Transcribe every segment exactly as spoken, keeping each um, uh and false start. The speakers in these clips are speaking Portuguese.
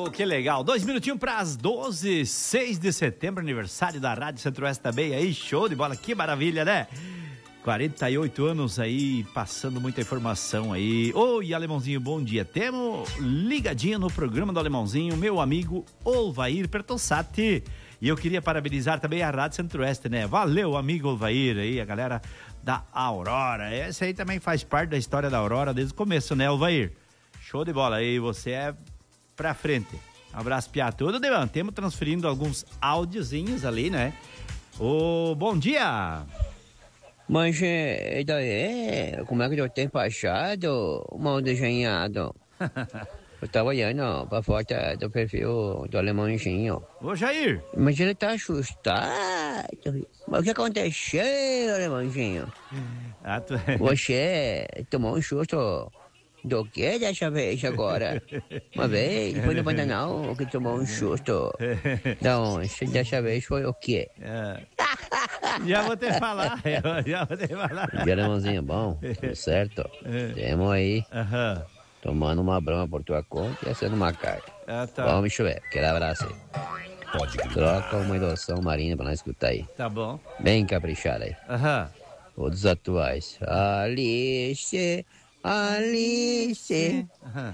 Oh, que legal. Dois minutinhos para as doze, seis de setembro, aniversário da Rádio Centro-Oeste também aí. Show de bola, que maravilha, né? quarenta e oito anos aí, passando muita informação aí. Oi, Alemãozinho, bom dia. Temos ligadinho no programa do Alemãozinho, meu amigo Olvair Pertossati. E eu queria parabenizar também a Rádio Centro-Oeste, né? Valeu, amigo Olvair aí, a galera da Aurora. Essa aí também faz parte da história da Aurora desde o começo, né, Olvair? Show de bola aí, você é pra frente. Um abraço, Piá. Tudo de bom. Temos transferindo alguns áudiozinhos ali, né? Ô, bom dia! Mas e daí, como é que eu tenho achado, mal desenhado? Eu tava olhando pra foto do perfil do Alemãozinho. Ô, Jair! Mas ele tá assustado. Mas o que aconteceu, Alemãozinho? Ah, tu... Você tomou um susto do que dessa vez agora? Uma vez foi no Pantanal que tomou um susto. Então, dessa vez foi o quê? É. Já vou te falar, já vou te falar. E Alemãozinho, bom, tudo certo? Temos aí, Aham. tomando uma brama por tua conta e assando uma carta. Ah, tá. Vamos chover, aquele abraço aí. Pode gritar. Troca uma endossão marina pra nós escutar aí. Tá bom. Bem caprichada aí. Aham. Todos atuais. Alice, Alice. Aham.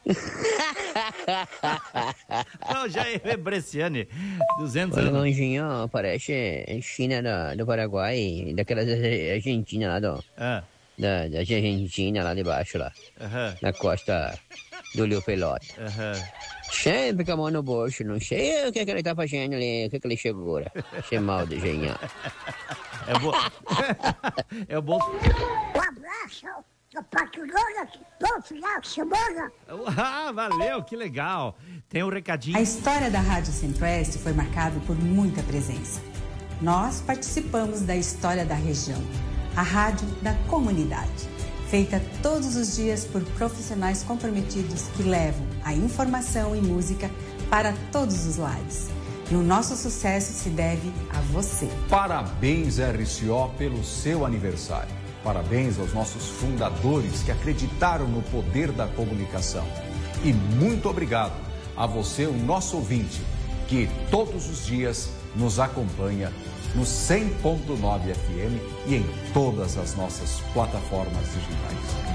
Não, Jair Bresciani, duzentos Olha, anos. Longinho, parece China do, do Paraguai, daquelas Argentina lá do, Ah, da, da Argentina lá de baixo lá, aham, na costa do Rio Pelote. aham. Sempre com a mão no bolso, não sei o que, que ele tá fazendo ali, o que, que ele segura. Achei mal desenhado. É bom. É bom. Um abraço do Patrulha, bom final de semana. Ah, valeu, que legal. Tem um recadinho. A história da Rádio Centro-Oeste foi marcada por muita presença. Nós participamos da história da região, a rádio da comunidade, feita todos os dias por profissionais comprometidos que levam a informação e música para todos os lares. E o nosso sucesso se deve a você. Parabéns, R C O, pelo seu aniversário. Parabéns aos nossos fundadores que acreditaram no poder da comunicação. E muito obrigado a você, o nosso ouvinte, que todos os dias nos acompanha no cem ponto nove F M e em todas as nossas plataformas digitais.